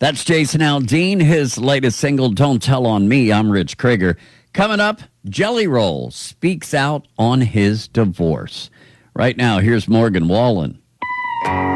That's Jason Aldean, his latest single, Don't Tell on Me. I'm Rich Krieger. Coming up, Jelly Roll speaks out on his divorce. Right now, here's Morgan Wallen.